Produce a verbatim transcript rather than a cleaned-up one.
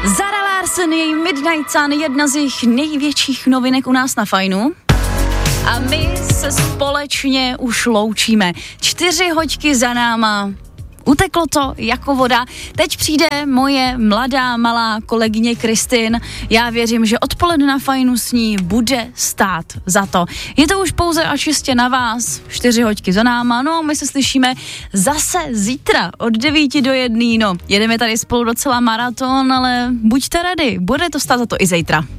Zara Larsson, její Midnight Sun, jedna z jejich největších novinek u nás na Fajnu. A my se společně už loučíme. Čtyři hoďky za náma. Uteklo to jako voda. Teď přijde moje mladá, malá kolegyně Kristýn. Já věřím, že odpoledne na Fajnu s ní bude stát za to. Je to už pouze a čistě na vás. Čtyři hoďky za náma. No, my se slyšíme zase zítra od devíti do jedné. No, jedeme tady spolu docela maraton, ale buďte ready. Bude to stát za to i zítra.